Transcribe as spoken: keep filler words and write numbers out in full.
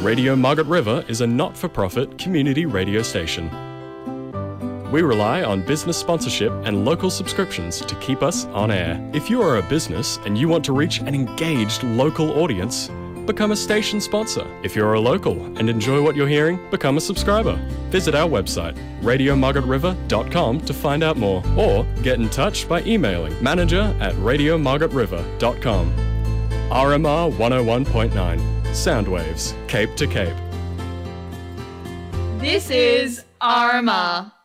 Radio Margaret River is a not-for-profit community radio station. We rely on business sponsorship and local subscriptions to keep us on air. If you are a business and you want to reach an engaged local audience, become a station sponsor. If you're a local and enjoy what you're hearing, become a subscriber. Visit our website, radio margaret river dot com, to find out more, or get in touch by emailing manager at radio margaret river dot com. R M R one oh one point nine, Soundwaves, Cape to Cape. This is R M R.